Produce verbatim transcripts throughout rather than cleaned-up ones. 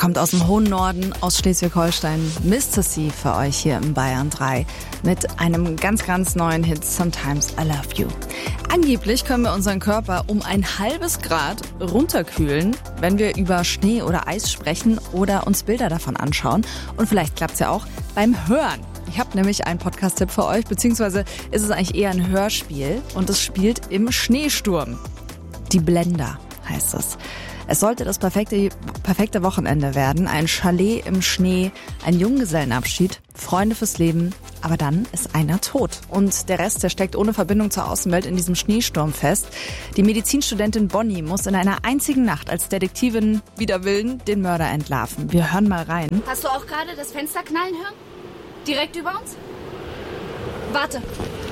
kommt aus dem hohen Norden, aus Schleswig-Holstein, Mister C für euch hier im Bayern drei mit einem ganz, ganz neuen Hit, Sometimes I Love You. Angeblich können wir unseren Körper um ein halbes Grad runterkühlen, wenn wir über Schnee oder Eis sprechen oder uns Bilder davon anschauen. Und vielleicht klappt es ja auch beim Hören. Ich habe nämlich einen Podcast-Tipp für euch, beziehungsweise ist es eigentlich eher ein Hörspiel und es spielt im Schneesturm. Die Blender heißt es. Es sollte das perfekte, perfekte Wochenende werden. Ein Chalet im Schnee, ein Junggesellenabschied, Freunde fürs Leben. Aber dann ist einer tot. Und der Rest, der steckt ohne Verbindung zur Außenwelt in diesem Schneesturm fest. Die Medizinstudentin Bonnie muss in einer einzigen Nacht als Detektivin wider Willen den Mörder entlarven. Wir hören mal rein. Hast du auch gerade das Fenster knallen hören? Direkt über uns? Warte.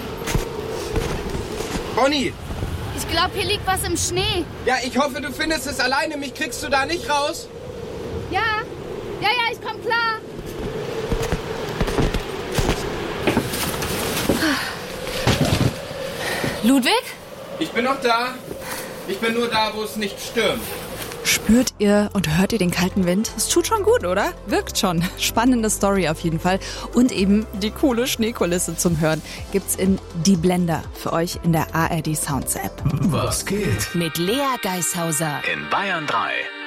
Bonnie! Ich glaube, hier liegt was im Schnee. Ja, ich hoffe, du findest es alleine. Mich kriegst du da nicht raus? Ja, ja, ja, ich komm klar. Ludwig? Ich bin noch da. Ich bin nur da, wo es nicht stürmt. Spürt ihr und hört ihr den kalten Wind? Es tut schon gut, oder? Wirkt schon. Spannende Story auf jeden Fall. Und eben die coole Schneekulisse zum Hören gibt's in Die Blender für euch in der A R D Sounds App. Was geht? Mit Lea Geishauser In Bayern drei.